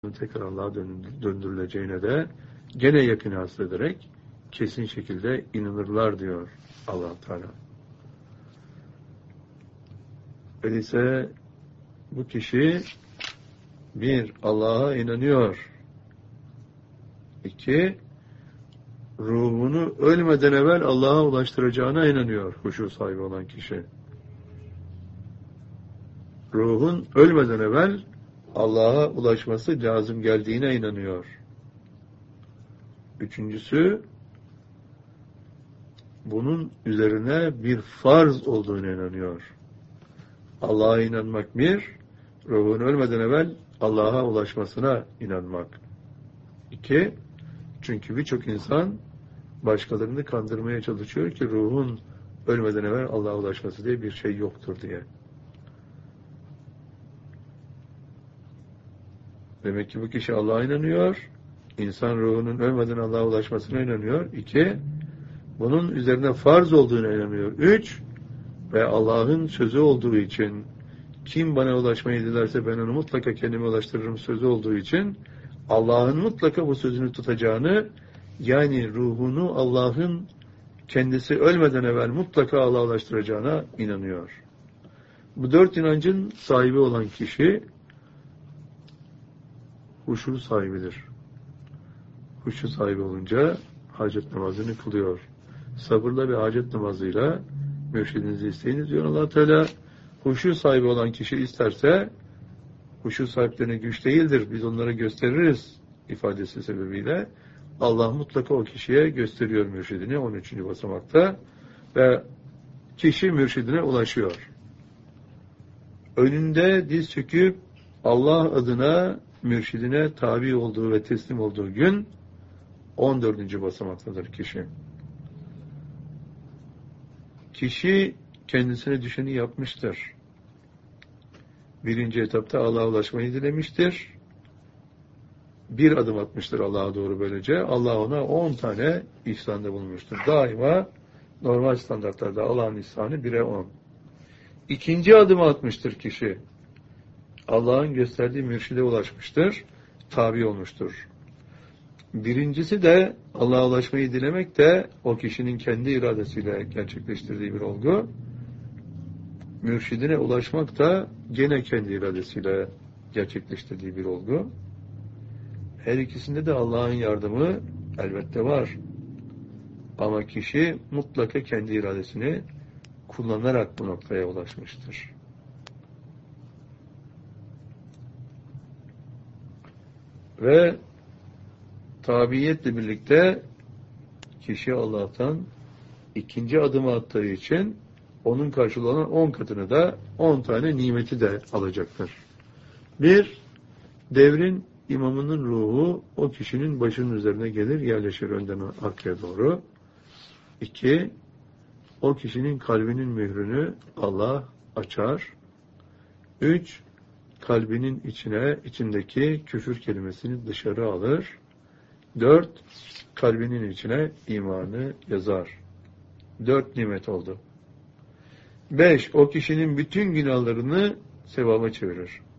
tekrar Allah'a döndürüleceğine de gene yakın hasıl ederek kesin şekilde inanırlar diyor Allah Teala. Öyleyse bu kişi bir, Allah'a inanıyor. İki, ruhunu ölmeden evvel Allah'a ulaştıracağına inanıyor huşu sahibi olan kişi. Ruhun ölmeden evvel Allah'a ulaşması lazım geldiğine inanıyor. Üçüncüsü, bunun üzerine bir farz olduğuna inanıyor. Allah'a inanmak bir, ruhun ölmeden evvel Allah'a ulaşmasına inanmak. İki, çünkü birçok insan başkalarını kandırmaya çalışıyor ki ruhun ölmeden evvel Allah'a ulaşması diye bir şey yoktur diye. Demek ki bu kişi Allah'a inanıyor, insan ruhunun ölmeden Allah'a ulaşmasına inanıyor. İki, bunun üzerine farz olduğuna inanıyor. Üç, ve Allah'ın sözü olduğu için, kim bana ulaşmayı dilerse ben onu mutlaka kendime ulaştırırım sözü olduğu için, Allah'ın mutlaka bu sözünü tutacağını, yani ruhunu Allah'ın kendisi ölmeden evvel mutlaka Allah'a ulaştıracağına inanıyor. Bu dört inancın sahibi olan kişi, huşu sahibidir. Huşu sahibi olunca hacet namazını kılıyor. Sabırla ve hacet namazıyla mürşidinizi isteyiniz diyor Allah Teala. Huşu sahibi olan kişi isterse, huşu sahiplerine güç değildir, biz onlara gösteririz ifadesi sebebiyle Allah mutlaka o kişiye gösteriyor mürşidini 13. basamakta ve kişi mürşidine ulaşıyor. Önünde diz çöküp Allah adına mürşidine tabi olduğu ve teslim olduğu gün 14. basamaktadır kişi. Kişi kendisine düşeni yapmıştır. Birinci etapta Allah'a ulaşmayı dilemiştir. Bir adım atmıştır Allah'a doğru böylece. Allah ona 10 tane ihsanda bulunmuştur. Daima normal standartlarda Allah'ın ihsanı 1'e 10. İkinci adımı atmıştır kişi. Allah'ın gösterdiği mürşide ulaşmıştır. Tabi olmuştur. Birincisi de Allah'a ulaşmayı dilemek de o kişinin kendi iradesiyle gerçekleştirdiği bir olgu. Mürşidine ulaşmak da gene kendi iradesiyle gerçekleştirdiği bir olgu. Her ikisinde de Allah'ın yardımı elbette var. Ama kişi mutlaka kendi iradesini kullanarak bu noktaya ulaşmıştır. Ve tabiiyetle birlikte kişi Allah'tan ikinci adımı attığı için onun karşılığı olan 10 katını da 10 tane nimeti de alacaktır. Bir, devrin imamının ruhu o kişinin başının üzerine gelir, yerleşir önden arkaya doğru. İki, o kişinin kalbinin mührünü Allah açar. Üç, kalbinin içindeki küfür kelimesini dışarı alır. 4. Kalbinin içine imanı yazar. 4 nimet oldu. 5. O kişinin bütün günahlarını sevaba çevirir.